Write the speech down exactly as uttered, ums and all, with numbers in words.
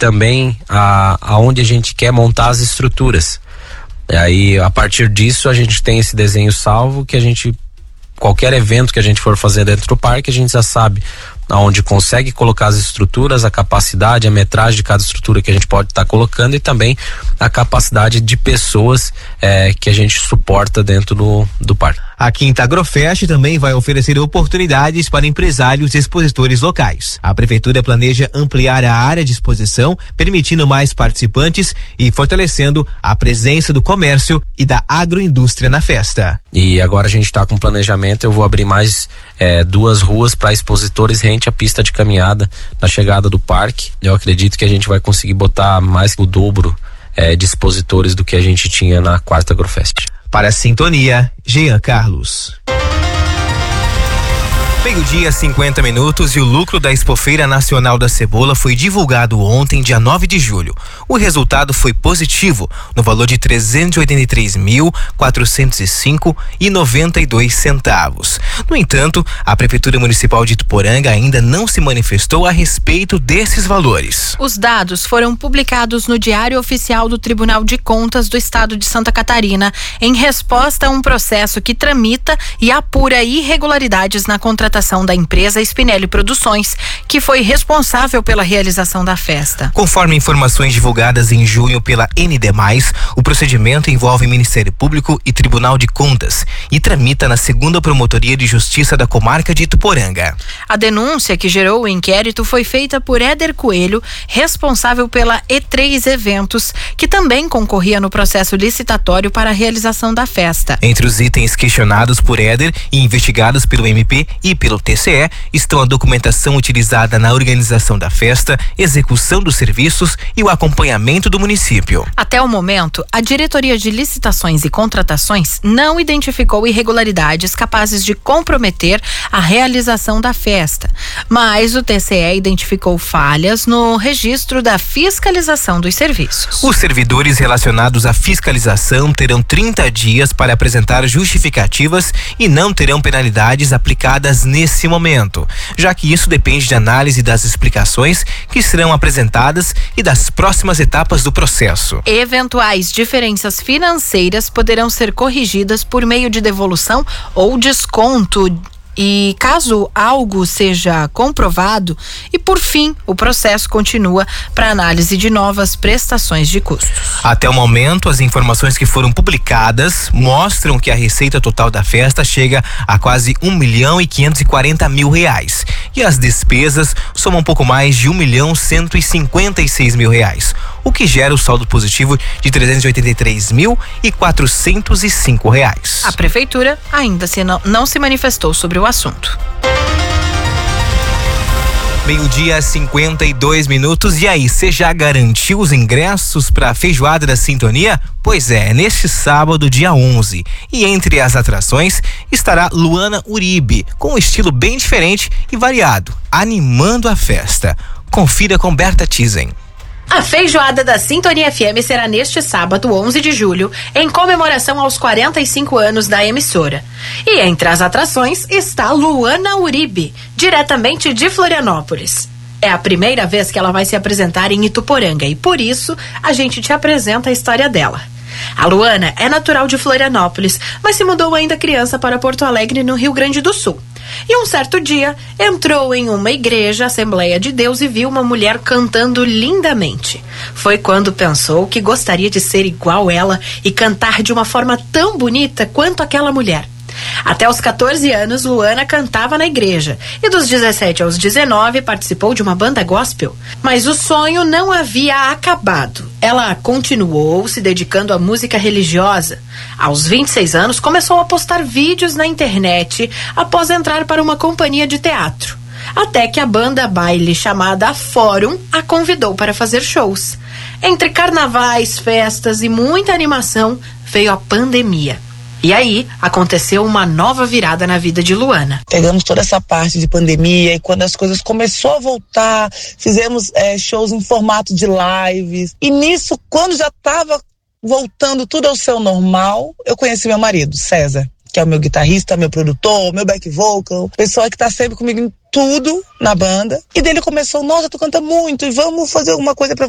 também a, aonde a gente quer montar as estruturas. E aí, a partir disso, a gente tem esse desenho salvo que a gente, qualquer evento que a gente for fazer dentro do parque, a gente já sabe aonde consegue colocar as estruturas, a capacidade, a metragem de cada estrutura que a gente pode estar tá colocando e também a capacidade de pessoas é, que a gente suporta dentro do, do parque. A Quinta Agrofest também vai oferecer oportunidades para empresários e expositores locais. A prefeitura planeja ampliar a área de exposição, permitindo mais participantes e fortalecendo a presença do comércio e da agroindústria na festa. E agora a gente está com planejamento, eu vou abrir mais é, duas ruas para expositores rente à pista de caminhada na chegada do parque. Eu acredito que a gente vai conseguir botar mais o dobro é, de expositores do que a gente tinha na Quarta Agrofest. Para a Sintonia, Jean Carlos. Meio-dia, cinquenta minutos, e o lucro da Expofeira Nacional da Cebola foi divulgado ontem, dia nove de julho. O resultado foi positivo, no valor de trezentos e oitenta e três mil, quatrocentos e cinco reais e noventa e dois centavos. No entanto, a Prefeitura Municipal de Ituporanga ainda não se manifestou a respeito desses valores. Os dados foram publicados no Diário Oficial do Tribunal de Contas do Estado de Santa Catarina, em resposta a um processo que tramita e apura irregularidades na contratação da empresa Spinelli Produções, que foi responsável pela realização da festa. Conforme informações divulgadas em junho pela N D mais, o procedimento envolve Ministério Público e Tribunal de Contas e tramita na segunda Promotoria de Justiça da Comarca de Ituporanga. A denúncia que gerou o inquérito foi feita por Éder Coelho, responsável pela E três Eventos, que também concorria no processo licitatório para a realização da festa. Entre os itens questionados por Éder e investigados pelo M P e pelo T C E estão a documentação utilizada na organização da festa, execução dos serviços e o acompanhamento do município. Até o momento, a Diretoria de Licitações e Contratações não identificou irregularidades capazes de comprometer a realização da festa, mas o T C E identificou falhas no registro da fiscalização dos serviços. Os servidores relacionados à fiscalização terão trinta dias para apresentar justificativas e não terão penalidades aplicadas nesse momento, já que isso depende de análise das explicações que serão apresentadas e das próximas etapas do processo. Eventuais diferenças financeiras poderão ser corrigidas por meio de devolução ou desconto. E caso algo seja comprovado, e por fim, o processo continua para análise de novas prestações de custos. Até o momento, as informações que foram publicadas mostram que a receita total da festa chega a quase um milhão e quinhentos e quarenta mil reais. E as despesas somam um pouco mais de um milhão cento e cinquenta e seis mil reais, o que gera o saldo positivo de trezentos e oitenta e três mil e quatrocentos e cinco reais. A prefeitura ainda se não, não se manifestou sobre o assunto. Meio-dia, cinquenta e dois minutos. E aí, você já garantiu os ingressos para a Feijoada da Sintonia? Pois é, neste sábado, dia onze. E entre as atrações estará Luana Uribe, com um estilo bem diferente e variado, animando a festa. Confira com Berta Tizen. A Feijoada da Sintonia F M será neste sábado, onze de julho, em comemoração aos quarenta e cinco anos da emissora. E entre as atrações está Luana Uribe, diretamente de Florianópolis. É a primeira vez que ela vai se apresentar em Ituporanga e por isso a gente te apresenta a história dela. A Luana é natural de Florianópolis, mas se mudou ainda criança para Porto Alegre, no Rio Grande do Sul. E um certo dia, entrou em uma igreja, Assembleia de Deus, e viu uma mulher cantando lindamente. Foi quando pensou que gostaria de ser igual ela e cantar de uma forma tão bonita quanto aquela mulher. Até os quatorze anos, Luana cantava na igreja e dos dezessete aos dezenove participou de uma banda gospel. Mas o sonho não havia acabado. Ela continuou se dedicando à música religiosa. Aos vinte e seis anos, começou a postar vídeos na internet após entrar para uma companhia de teatro. Até que a banda baile chamada Fórum a convidou para fazer shows. Entre carnavais, festas e muita animação, veio a pandemia. E aí, aconteceu uma nova virada na vida de Luana. Pegamos toda essa parte de pandemia e quando as coisas começaram a voltar, fizemos é, shows em formato de lives. E nisso, quando já estava voltando tudo ao seu normal, eu conheci meu marido, César, que é o meu guitarrista, meu produtor, meu back vocal, pessoa que tá sempre comigo em tudo na banda. E dele começou, nossa, tu canta muito e vamos fazer alguma coisa pra